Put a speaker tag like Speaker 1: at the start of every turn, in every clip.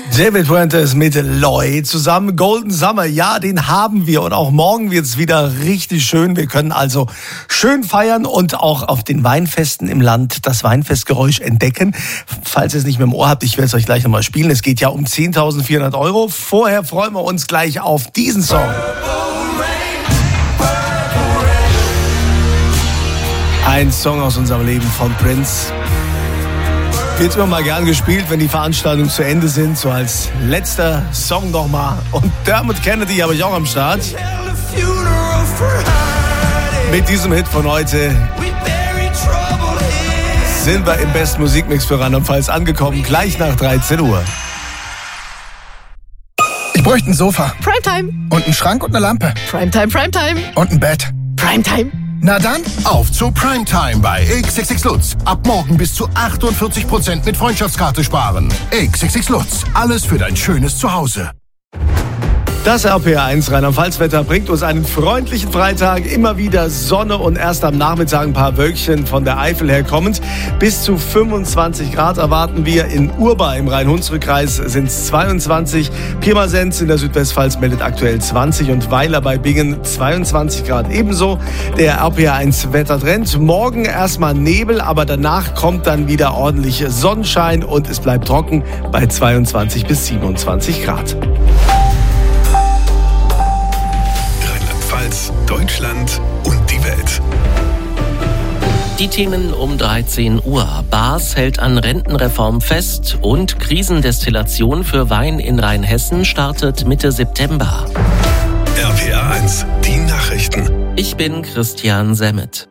Speaker 1: David Fuentes mit Loy zusammen. Golden Summer, ja, den haben wir. Und auch morgen wird's wieder richtig schön. Wir können also schön feiern und auch auf den Weinfesten im Land das Weinfestgeräusch entdecken. Falls ihr es nicht mehr im Ohr habt, ich werde es euch gleich nochmal spielen. Es geht ja um 10.400 €. Vorher freuen wir uns gleich auf diesen Song. Ein Song aus unserem Leben von Prince. Wird immer mal gern gespielt, wenn die Veranstaltungen zu Ende sind, so als letzter Song nochmal. Und Dermot Kennedy habe ich auch am Start. Mit diesem Hit von heute sind wir im besten Musikmix für Rheinland-Pfalz angekommen, gleich nach 13 Uhr.
Speaker 2: Ich bräuchte ein Sofa.
Speaker 3: Primetime.
Speaker 2: Und einen Schrank und eine Lampe.
Speaker 3: Primetime, Primetime.
Speaker 2: Und ein Bett.
Speaker 3: Primetime.
Speaker 2: Na dann,
Speaker 4: auf zu Primetime bei XXX Lutz. Ab morgen bis zu 48% mit Freundschaftskarte sparen. XXX Lutz, alles für dein schönes Zuhause.
Speaker 1: Das RPR1 Rheinland-Pfalz-Wetter bringt uns einen freundlichen Freitag. Immer wieder Sonne und erst am Nachmittag ein paar Wölkchen von der Eifel her kommend. Bis zu 25 Grad erwarten wir. In Urba im Rhein-Hunsrück-Kreis sind es 22. Pirmasens in der Südwestpfalz meldet aktuell 20 und Weiler bei Bingen 22 Grad ebenso. Der RPR1 Wettertrend. Morgen erstmal Nebel, aber danach kommt dann wieder ordentlich Sonnenschein und es bleibt trocken bei 22 bis 27 Grad.
Speaker 5: Deutschland und die Welt.
Speaker 6: Die Themen um 13 Uhr. BAS hält an Rentenreform fest und Krisendestillation für Wein in Rheinhessen startet Mitte September.
Speaker 5: RPR1, die Nachrichten.
Speaker 6: Ich bin Christian Semmet.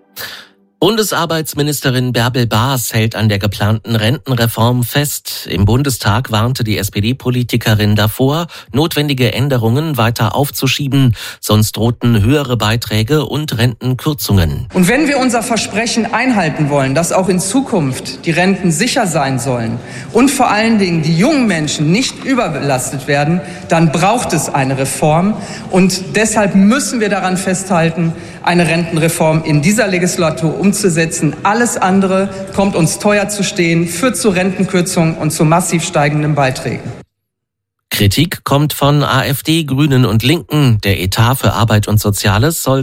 Speaker 6: Bundesarbeitsministerin Bärbel Baas hält an der geplanten Rentenreform fest. Im Bundestag warnte die SPD-Politikerin davor, notwendige Änderungen weiter aufzuschieben, sonst drohten höhere Beiträge und Rentenkürzungen.
Speaker 7: Und wenn wir unser Versprechen einhalten wollen, dass auch in Zukunft die Renten sicher sein sollen und vor allen Dingen die jungen Menschen nicht überbelastet werden, dann braucht es eine Reform. Und deshalb müssen wir daran festhalten, eine Rentenreform in dieser Legislatur umzusetzen. Alles andere kommt uns teuer zu stehen, führt zu Rentenkürzungen und zu massiv steigenden Beiträgen.
Speaker 6: Kritik kommt von AfD, Grünen und Linken. Der Etat für Arbeit und Soziales soll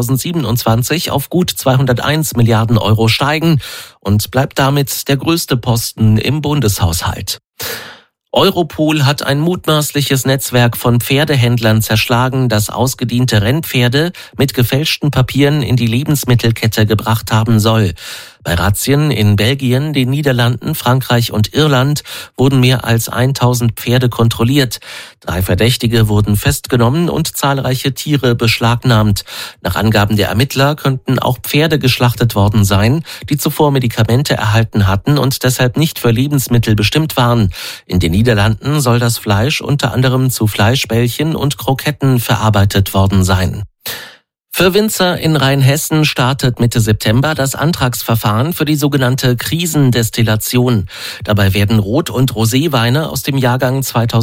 Speaker 6: 2027 auf gut 201 Milliarden € steigen und bleibt damit der größte Posten im Bundeshaushalt. Europol hat ein mutmaßliches Netzwerk von Pferdehändlern zerschlagen, das ausgediente Rennpferde mit gefälschten Papieren in die Lebensmittelkette gebracht haben soll. Bei Razzien in Belgien, den Niederlanden, Frankreich und Irland wurden mehr als 1000 Pferde kontrolliert. 3 Verdächtige wurden festgenommen und zahlreiche Tiere beschlagnahmt. Nach Angaben der Ermittler könnten auch Pferde geschlachtet worden sein, die zuvor Medikamente erhalten hatten und deshalb nicht für Lebensmittel bestimmt waren. In den Niederlanden soll das Fleisch unter anderem zu Fleischbällchen und Kroketten verarbeitet worden sein. Für Winzer in Rheinhessen startet Mitte September das Antragsverfahren für die sogenannte Krisendestillation. Dabei werden Rot- und Roséweine aus dem Jahrgang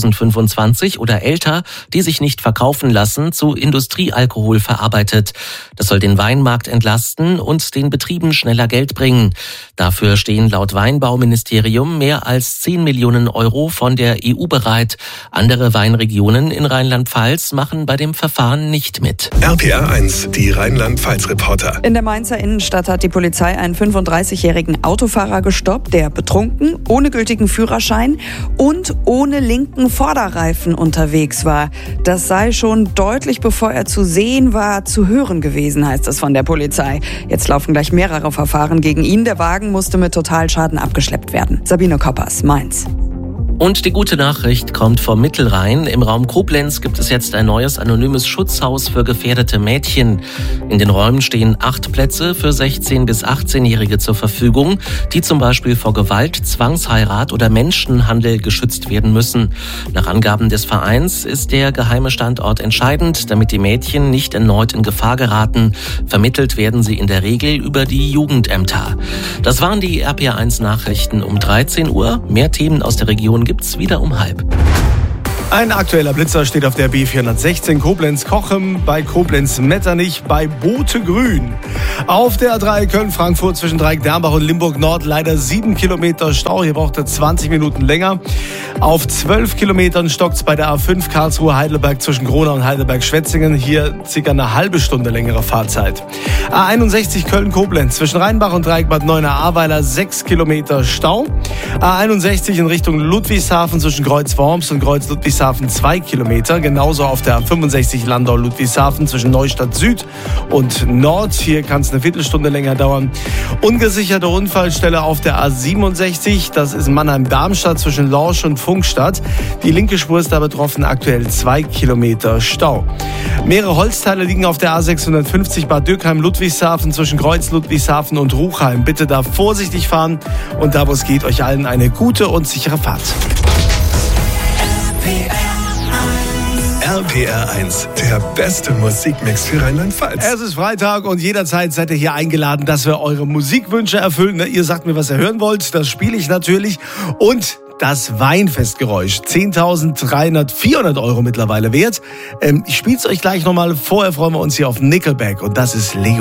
Speaker 6: 2025 oder älter, die sich nicht verkaufen lassen, zu Industriealkohol verarbeitet. Das soll den Weinmarkt entlasten und den Betrieben schneller Geld bringen. Dafür stehen laut Weinbauministerium mehr als 10 Millionen € von der EU bereit. Andere Weinregionen in Rheinland-Pfalz machen bei dem Verfahren nicht mit.
Speaker 5: RPR1, die Rheinland-Pfalz-Reporter.
Speaker 8: In der Mainzer Innenstadt hat die Polizei einen 35-jährigen Autofahrer gestoppt, der betrunken, ohne gültigen Führerschein und ohne linken Vorderreifen unterwegs war. Das sei schon deutlich bevor er zu sehen war, zu hören gewesen, heißt es von der Polizei. Jetzt laufen gleich mehrere Verfahren gegen ihn. Der Wagen musste mit Totalschaden abgeschleppt werden. Sabine Koppers, Mainz.
Speaker 6: Und die gute Nachricht kommt vom Mittelrhein. Im Raum Koblenz gibt es jetzt ein neues anonymes Schutzhaus für gefährdete Mädchen. In den Räumen stehen 8 Plätze für 16- bis 18-Jährige zur Verfügung, die zum Beispiel vor Gewalt, Zwangsheirat oder Menschenhandel geschützt werden müssen. Nach Angaben des Vereins ist der geheime Standort entscheidend, damit die Mädchen nicht erneut in Gefahr geraten. Vermittelt werden sie in der Regel über die Jugendämter. Das waren die RPR1 Nachrichten um 13 Uhr. Mehr Themen aus der Region gibt's wieder um 12:30.
Speaker 1: Ein aktueller Blitzer steht auf der B416 Koblenz-Kochem, bei Koblenz-Metternich, bei Bote-Grün. Auf der A3 Köln-Frankfurt zwischen Dreieck-Dernbach und Limburg-Nord leider 7 Kilometer Stau. Hier braucht er 20 Minuten länger. Auf 12 Kilometern stockt es bei der A5 Karlsruhe-Heidelberg zwischen Gronau und Heidelberg-Schwetzingen. Hier circa eine halbe Stunde längere Fahrzeit. A61 Köln-Koblenz zwischen Rheinbach und Dreieck-Bad Neuenahr-Ahrweiler 6 Kilometer Stau. A61 in Richtung Ludwigshafen zwischen Kreuz-Worms und Kreuz-Ludwigshafen 2 Kilometer. Genauso auf der A65 Landau-Ludwigshafen zwischen Neustadt Süd und Nord. Hier kann es eine Viertelstunde länger dauern. Ungesicherte Unfallstelle auf der A67. Das ist Mannheim-Darmstadt zwischen Lorsch und Funkstadt. Die linke Spur ist da betroffen. Aktuell 2 Kilometer Stau. Mehrere Holzteile liegen auf der A650 Bad Dürkheim-Ludwigshafen zwischen Kreuz-Ludwigshafen und Ruchheim. Bitte da vorsichtig fahren und da, wo es geht, euch allen eine gute und sichere Fahrt.
Speaker 5: RPR 1, der beste Musikmix für Rheinland-Pfalz.
Speaker 1: Es ist Freitag und jederzeit seid ihr hier eingeladen, dass wir eure Musikwünsche erfüllen. Ihr sagt mir, was ihr hören wollt, das spiele ich natürlich. Und das Weinfestgeräusch, 400 Euro mittlerweile wert. Ich spiele es euch gleich nochmal. Vorher freuen wir uns hier auf Nickelback und das ist Leo.